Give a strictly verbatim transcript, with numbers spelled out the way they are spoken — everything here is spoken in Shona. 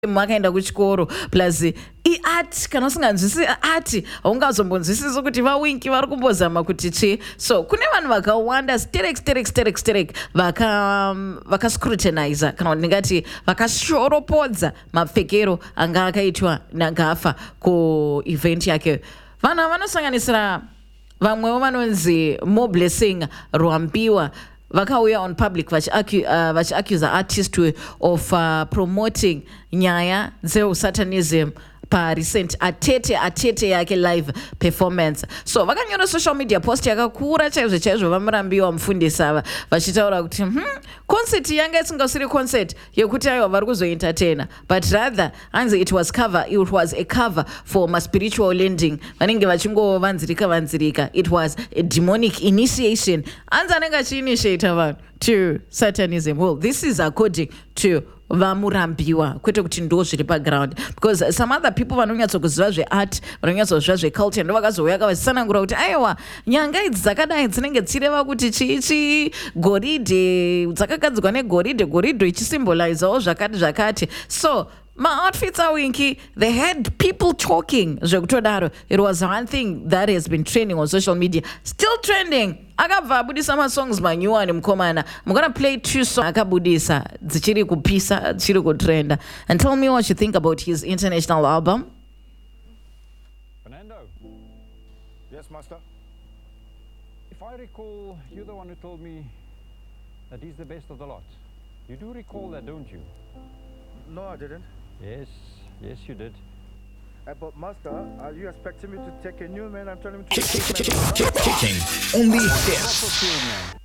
makaenda kuchikoro plus iart kana usinganzwisisi art haungazombonzwisisi kuti vawinki vari kumbozama kuti chi. So kune vanhu vakawanda sterek sterek sterek sterek vaka vakascrutiniza kana kuti ndingati vakashoropodza mapfekero anga akaitwa naGafa kuevent yake. Vanhu vanosanganisira vamwewo vanonzi Mo Blessing Rwambiwa vakauya on public vachiaccuse uh, artist of uh, promoting nyaya dzeusatanism parecent atete atete yake live performance. So vakanyora social media post yakakura chaizvo chaizvo vamurambiwa mufundisi ava vachitaura kuti hmm, concert yanga isingasiri concert yekuti aiwa vari kuzoentertaina but rather hanzi it was cover it was a cover for ma spiritual lending vanenge vachingovanzirika vanzirika. It was a demonic initiation. Hanzi anenge achiinitiate vanhu to satanism. Well, this is according to vamurambiwa kwete kuti ndo zviri paground, because some other people vanonyatsokuziva zveart vanonyatsokuziva zveculture ndo vakazouya kavachisanangura kuti aiwa nyanga idzi dzakadai dzinenge dzichireva kuti chichi goridhe dzakagadzirwa negoridhe goridhe ichisimbolizawo zvakati zvakati. So my outfits are winky. They had people talking. It was one thing that has been trending on social media. Still trending. Akabvabudisa ma songs manyuwani mkomana. I'm gonna play two songs. Akabudisa dzichiri kupisa, dzichiri kutrenda. And tell me what you think about his international album. Fernando. Yes, master. If I recall, you're the one who told me that he's the best of the lot. You do recall that, don't you? No, I didn't. Yes, yes you did. Uh, but master, are you expecting me to take a new man and tell him to Kicking only hits.